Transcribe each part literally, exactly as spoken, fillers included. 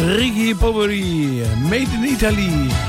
Ricky Poveri, Made in Italy.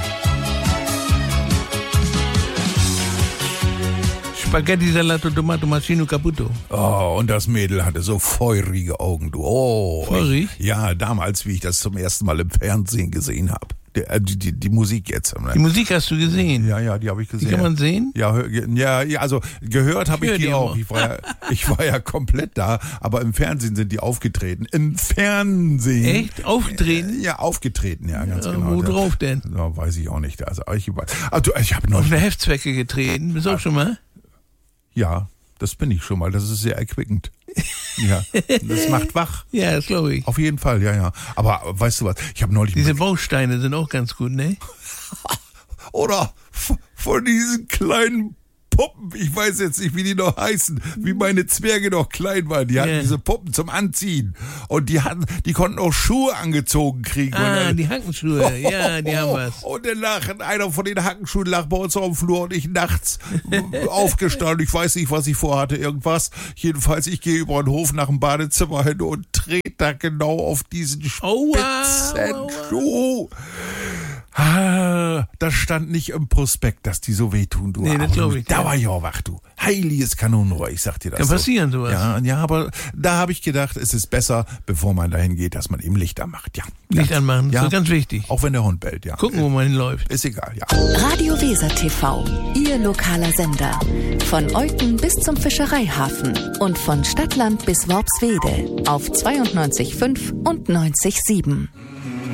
Spaghetti, Salato, Tomato, Macino, Caputo. Oh, und das Mädel hatte so feurige Augen, du. Oh. Feurig? Ich, ja, damals, wie ich das zum ersten Mal im Fernsehen gesehen habe. Die, die, die Musik jetzt. Ne? Die Musik hast du gesehen? Ja, ja, die habe ich gesehen. Die kann man sehen? Ja, ja, ja, also gehört habe ich, ich die auch. Ich war, ja, ich war ja komplett da, aber im Fernsehen sind die aufgetreten. Im Fernsehen. Echt? Aufgetreten? Ja, aufgetreten, ja, ganz ja, genau. Wo drauf denn? Ja, weiß ich auch nicht. Also ich, also, ich habe noch auf eine Heftzwecke getreten. Bist du auch schon mal? Ja, das bin ich schon mal. Das ist sehr erquickend. Ja, das macht wach. Ja, das glaube ich. Auf jeden Fall, ja, ja. Aber weißt du was, ich habe neulich... Diese Bausteine sind auch ganz gut, ne? Oder von diesen kleinen Puppen, ich weiß jetzt nicht, wie die noch heißen, wie meine Zwerge noch klein waren. Die hatten yeah. diese Puppen zum Anziehen. Und die hatten, die konnten auch Schuhe angezogen kriegen. Ah, dann, die Hackenschuhe, oh, ja, die oh, haben was. Und dann lag einer von den Hackenschuhen lag bei uns auf dem Flur und ich nachts aufgestanden. Ich weiß nicht, was ich vorhatte, irgendwas. Jedenfalls, ich gehe über den Hof nach dem Badezimmer hin und trete da genau auf diesen spitzen oh, wow, Schuh. Ah, das stand nicht im Prospekt, dass die so wehtun, du. Nee, das glaube ich. Da war ich auch wach, du. Heiliges Kanonenrohr, ich sag dir das. Kann so. passieren, sowas. Ja, ja, aber da habe ich gedacht, es ist besser, bevor man dahin geht, dass man eben Licht anmacht. Ja. Licht ja. anmachen, ja. das ist ganz wichtig. Auch wenn der Hund bellt, ja. Gucken, wo man hinläuft. Ist egal, ja. Radio Weser T V, Ihr lokaler Sender. Von Eupen bis zum Fischereihafen und von Stadtland bis Worpswede auf zweiundneunzig Komma fünf und neunzig Komma sieben.